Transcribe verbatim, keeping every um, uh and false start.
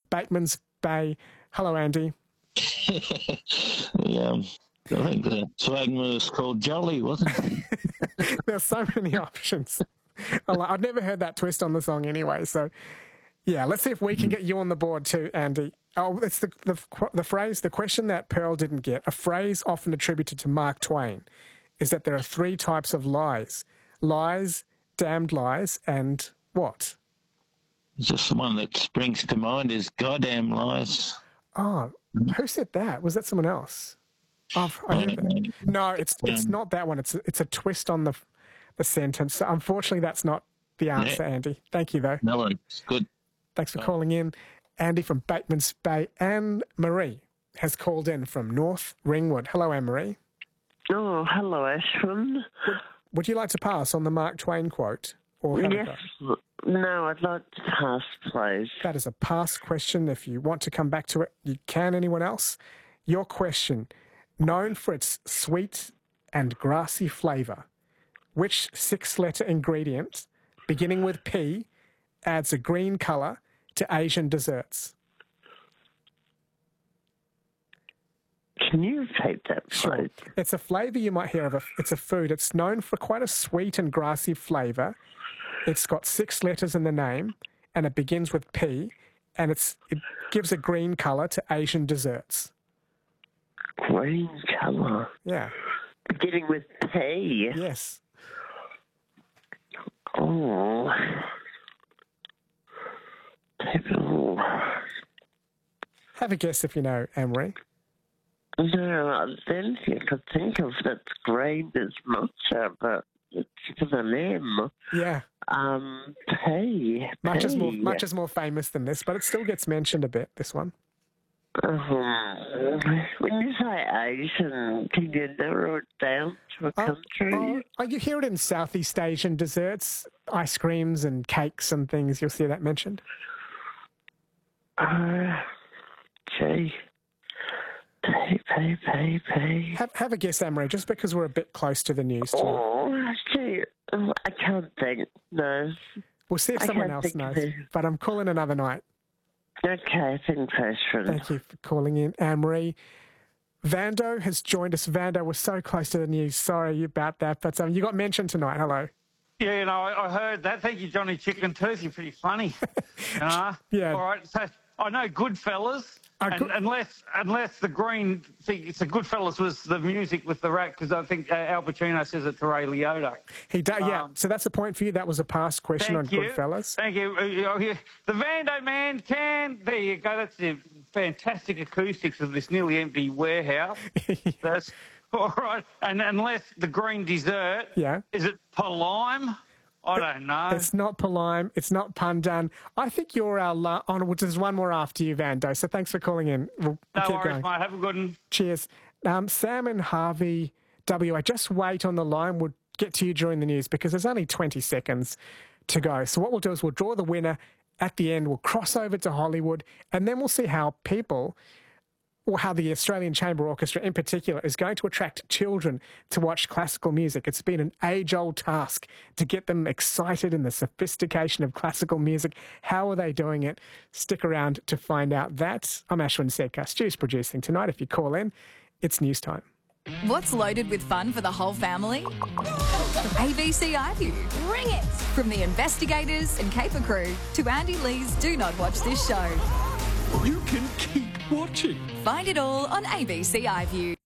Bateman's Bay. Hello, Andy. yeah, um, I think the swag was called Jolly, wasn't it? There's so many options. I've never heard that twist on the song anyway, so yeah, let's see if we can get you on the board too, Andy. Oh, it's the, the the phrase, the question that Pearl didn't get. A phrase often attributed to Mark Twain is that there are three types of lies. Lies, damned lies, and what? Just the one that springs to mind is goddamn lies. Oh, who said that? Was that someone else? Oh, I hear that. No, it's it's not that one. It's a, it's a twist on the the sentence. So unfortunately, that's not the answer, yeah. Andy. Thank you, though. No, it's good. Thanks for calling in. Andy from Bateman's Bay. Anne Marie has called in from North Ringwood. Hello, Anne Marie. Oh, hello, Ashwin. Would, would you like to pass on the Mark Twain quote? Or yes. No, I'd like to pass, please. That is a pass question. If you want to come back to it, you can. Anyone else? Your question. Known for its sweet and grassy flavour, which six-letter ingredient, beginning with P, adds a green colour to Asian desserts? Can you repeat that, please? Sure. It's a flavour you might hear of. A, it's a food. It's known for quite a sweet and grassy flavour. It's got six letters in the name, and it begins with P, and it's it gives a green colour to Asian desserts. Green colour? Yeah. Beginning with P? Yes. Oh. People. Have a guess if you know, Anne-Marie. No, I don't think I could think of that's green as matcha, but it's with an M. Yeah. Um, P. Matcha's more, matcha's more famous than this, but it still gets mentioned a bit, this one. Um, when you say Asian, can you narrow it down to a oh, country? Oh, you hear it in Southeast Asian desserts, ice creams and cakes and things. You'll see that mentioned. Uh, gee. P, P, P, P. Have, have a guess, Anne-Marie, just because we're a bit close to the news tonight. Oh, gee. I can't think. No. We'll see if I someone else knows. But I'm calling another night. Okay, thanks, Ashwin. Thank you for calling in, Anne-Marie. Vando has joined us. Vando, we're so close to the news. Sorry about that, but um, you got mentioned tonight. Hello. Yeah, you know, I, I heard that. Thank you, Johnny Chicken Tooth. You're pretty funny. uh, yeah. All right, so I know Goodfellas, uh, and, unless unless the green thing, it's a Goodfellas was the music with the rat, because I think uh, Al Pacino says it to Ray Liotta. He does, yeah. Um, so that's a point for you. That was a past question on you. Goodfellas. Thank you. Uh, uh, the Vando Man can. There you go. That's the fantastic acoustics of this nearly empty warehouse. That's all right. And unless the green dessert, yeah, is it Palime? I don't know. It's not Palime. It's not Pandan. I think you're our la- on. Which is one more after you, Vando. So thanks for calling in. We'll, we'll no keep worries, going. mate. Have a good one. Cheers. Um, Sam and Harvey W A. Just wait on the line. We'll get to you during the news because there's only twenty seconds to go. So what we'll do is we'll draw the winner at the end. We'll cross over to Hollywood, and then we'll see how people, or how the Australian Chamber Orchestra in particular, is going to attract children to watch classical music. It's been an age-old task to get them excited in the sophistication of classical music. How are they doing it? Stick around to find out that. I'm Ashwin Sekar. Stu's producing tonight. If you call in, it's news time. What's loaded with fun for the whole family? A B C iView. Bring it! From the investigators and caper crew to Andy Lee's Do Not Watch This Show. You can keep watching. Find it all on A B C iView.